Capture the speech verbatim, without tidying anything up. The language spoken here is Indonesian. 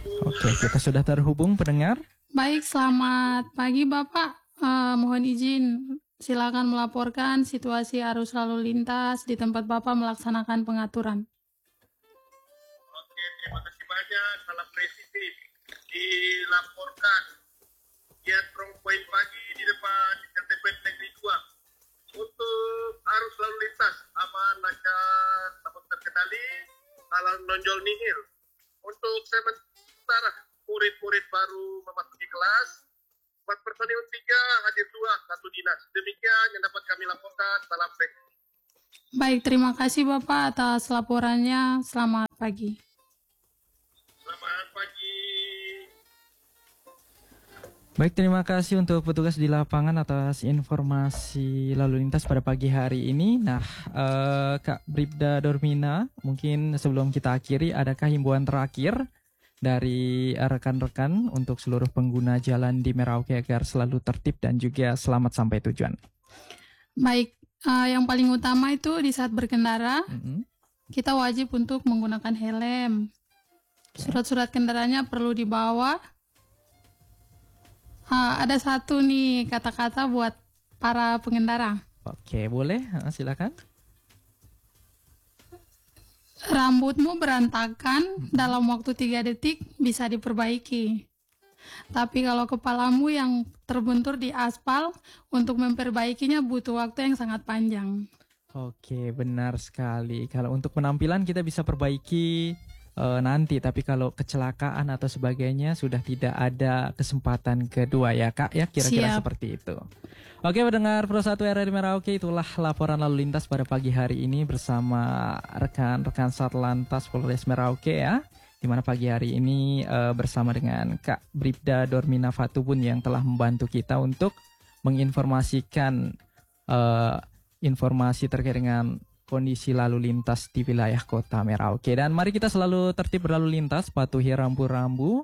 Oke, kita sudah terhubung pendengar. Baik, selamat pagi Bapak. Eh, mohon izin, silakan melaporkan situasi arus lalu lintas di tempat Bapak melaksanakan pengaturan. Oke, terima kasih banyak. Salam presisi dilaporkan kiat poin pagi di depan R T P Negeri dua untuk arus lalu lintas aman, lancar, namun terkendali, halal nonjol nihil. Untuk sementara murid-murid baru memasuki kelas, empat personil tiga hadir dua, satu dinas. Demikian yang dapat kami laporkan. Salam presisi. Baik, terima kasih Bapak atas laporannya. Selamat pagi. Selamat pagi. Baik, terima kasih untuk petugas di lapangan atas informasi lalu lintas pada pagi hari ini. Nah, eh, Kak Bribda Dormina, mungkin sebelum kita akhiri, adakah himbauan terakhir dari rekan-rekan untuk seluruh pengguna jalan di Merauke agar selalu tertib dan juga selamat sampai tujuan? Baik, eh, yang paling utama itu di saat berkendara, Mm-hmm. kita wajib untuk menggunakan helm. Surat-surat kendaraannya perlu dibawa. Ah, ada satu nih kata-kata buat para pengendara. Oke, boleh? Ah, silakan. Rambutmu berantakan dalam waktu tiga detik bisa diperbaiki. Tapi kalau kepalamu yang terbentur di aspal, untuk memperbaikinya butuh waktu yang sangat panjang. Oke, benar sekali. Kalau untuk penampilan kita bisa perbaiki eh, nanti, tapi kalau kecelakaan atau sebagainya sudah tidak ada kesempatan kedua ya Kak ya, kira-kira Siap. seperti itu. Oke, pendengar Pro satu R R I Merauke, itulah laporan lalu lintas pada pagi hari ini bersama rekan-rekan Satlantas Polres Merauke ya. Di mana pagi hari ini eh, bersama dengan Kak Bribda Dormina Fatubun yang telah membantu kita untuk menginformasikan eh, informasi terkait dengan kondisi lalu lintas di wilayah kota Merauke. Dan mari kita selalu tertib berlalu lintas, patuhi rambu-rambu,